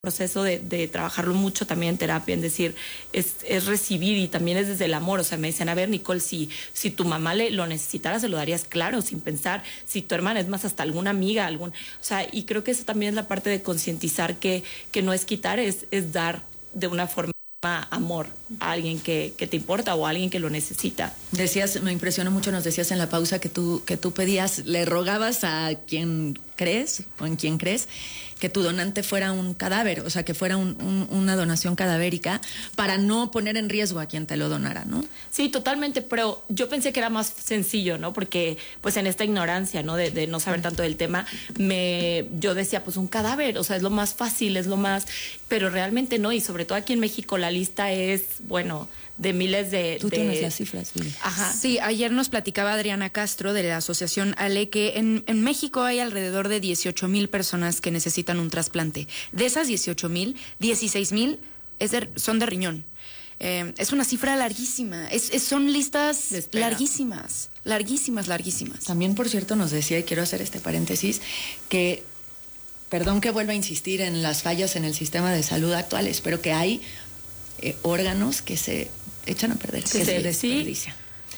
proceso de trabajarlo mucho también en terapia, en decir, es recibir y también es desde el amor. O sea, me dicen, a ver, Nicole, si tu mamá lo necesitara, se lo darías claro, sin pensar. Si tu hermana, es más, hasta alguna amiga, o sea, y creo que eso también es la parte de concientizar que no es quitar, es dar de una forma amor a alguien que te importa o a alguien que lo necesita. Decías, me impresionó mucho, nos decías en la pausa que tú pedías, le rogabas a quien crees o en quien crees que tu donante fuera un cadáver, o sea, que fuera una donación cadavérica para no poner en riesgo a quien te lo donara, ¿no? Sí, totalmente, pero yo pensé que era más sencillo, ¿no? Porque pues en esta ignorancia, ¿no? De no saber tanto del tema, yo decía, pues un cadáver, o sea, es lo más fácil, es lo más, pero realmente no, y sobre todo aquí en México la lista es, bueno, de miles de... Tú tienes las cifras, Billy. Ajá. Sí, ayer nos platicaba Adriana Castro de la asociación Ale que en México hay alrededor de 18,000 personas que necesitan un trasplante. De esas 18,000, 16,000 son de riñón. Es una cifra larguísima. Son listas larguísimas. También, por cierto, nos decía, y quiero hacer este paréntesis, que, perdón que vuelva a insistir en las fallas en el sistema de salud actuales, pero que hay órganos que se echan a perder, que se desperdician.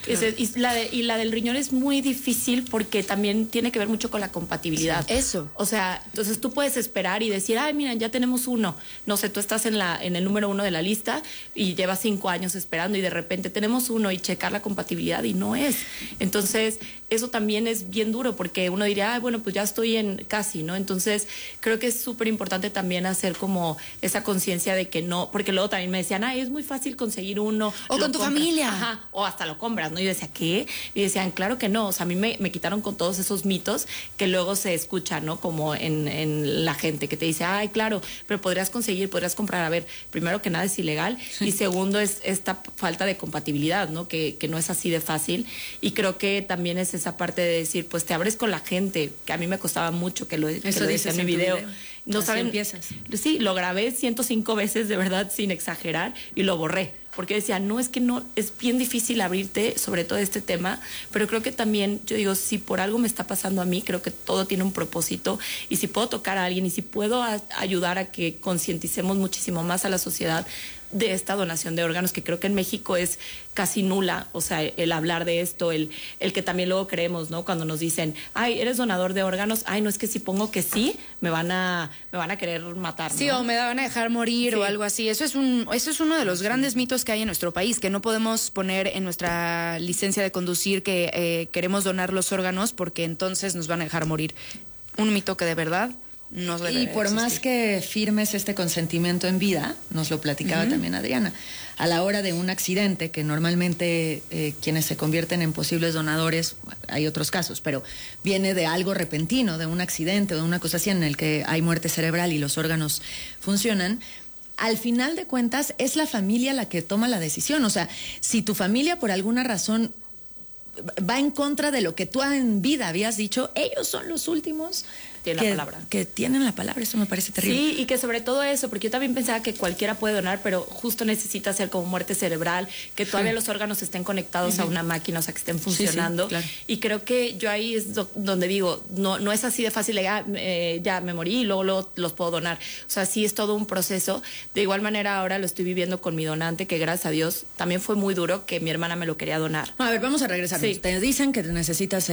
Y la del riñón es muy difícil porque también tiene que ver mucho con la compatibilidad. Sí, eso. O sea, entonces tú puedes esperar y decir, ay, mira, ya tenemos uno. No sé, tú estás en el número 1 de la lista y llevas 5 años esperando y de repente tenemos uno y checar la compatibilidad y no es. Entonces, eso también es bien duro porque uno diría, ay, bueno, pues ya estoy en casi, ¿no? Entonces, creo que es súper importante también hacer como esa conciencia de que no, porque luego también me decían, ay, es muy fácil conseguir uno. O con tu familia. Ajá, o hasta lo compras, ¿no? Y yo decía, ¿qué? Y decían, claro que no. O sea, a mí me quitaron con todos esos mitos que luego se escuchan, ¿no? Como en la gente que te dice, ay, claro, pero podrías comprar. A ver, primero que nada es ilegal y segundo es esta falta de compatibilidad, ¿no? Que no es así de fácil. Y creo que también es esa parte de decir, pues te abres con la gente, que a mí me costaba mucho que lo decía en mi video. No así saben, empiezas. Sí, lo grabé 105 veces, de verdad, sin exagerar, y lo borré. Porque decía, no, es que no, es bien difícil abrirte sobre todo este tema, pero creo que también, yo digo, si por algo me está pasando a mí, creo que todo tiene un propósito, y si puedo tocar a alguien, y si puedo ayudar a que concienticemos muchísimo más a la sociedad de esta donación de órganos, que creo que en México es casi nula, o sea, el hablar de esto, el que también luego creemos, ¿no? Cuando nos dicen, ay, eres donador de órganos, ay, no, es que si pongo que sí, me van a querer matar, ¿no? Sí, o me van a dejar morir, sí, o algo así. Eso es uno de los grandes mitos que hay en nuestro país, que no podemos poner en nuestra licencia de conducir que queremos donar los órganos porque entonces nos van a dejar morir. Un mito que de verdad no debe y por existir. más que firmes este consentimiento en vida, nos lo platicaba también Adriana, a la hora de un accidente, que normalmente quienes se convierten en posibles donadores, hay otros casos, pero viene de algo repentino, de un accidente o de una cosa así en el que hay muerte cerebral y los órganos funcionan, al final de cuentas es la familia la que toma la decisión. O sea, si tu familia por alguna razón va en contra de lo que tú en vida habías dicho, ellos son los últimos que tienen la palabra. Eso me parece terrible. Sí, y que sobre todo eso, porque yo también pensaba que cualquiera puede donar, pero justo necesita hacer como muerte cerebral, que todavía los órganos estén conectados a una máquina, o sea, que estén funcionando. Sí, claro. Y creo que yo ahí es donde digo, no es así de fácil, ya me morí y luego los puedo donar. O sea, sí es todo un proceso. De igual manera ahora lo estoy viviendo con mi donante, que gracias a Dios también fue muy duro, que mi hermana me lo quería donar. A ver, vamos a regresar. Sí. Te dicen que necesitas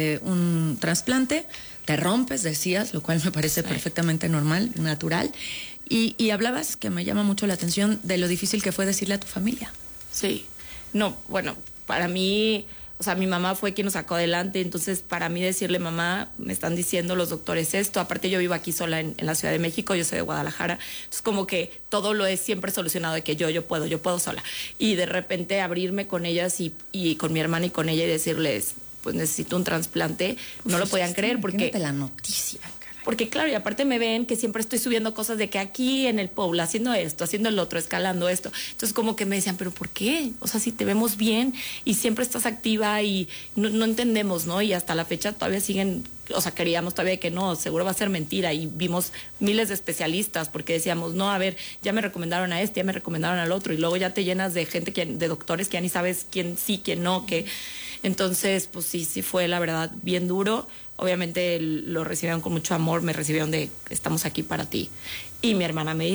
un trasplante, te rompes, decías, lo cual me parece perfectamente normal, natural. Y hablabas, que me llama mucho la atención, de lo difícil que fue decirle a tu familia. Sí. No, bueno, para mí, o sea, mi mamá fue quien nos sacó adelante, entonces para mí decirle, mamá, me están diciendo los doctores esto, aparte yo vivo aquí sola en la Ciudad de México, yo soy de Guadalajara, entonces como que todo lo he siempre solucionado de que yo puedo sola. Y de repente abrirme con ellas y con mi hermana y con ella y decirles, pues necesito un trasplante, no lo podían creer porque... la noticia, porque claro, y aparte me ven que siempre estoy subiendo cosas de que aquí en el Puebla, haciendo esto, haciendo el otro, escalando esto. Entonces como que me decían, ¿pero por qué? O sea, si te vemos bien y siempre estás activa y no entendemos, ¿no? Y hasta la fecha todavía siguen, o sea, queríamos todavía que no, seguro va a ser mentira. Y vimos miles de especialistas porque decíamos, no, a ver, ya me recomendaron a este, ya me recomendaron al otro. Y luego ya te llenas de gente, de doctores que ya ni sabes quién sí, quién no, que... Entonces, pues sí fue la verdad bien duro. obviamente lo recibieron con mucho amor, me recibieron de estamos aquí para ti. Y mi hermana me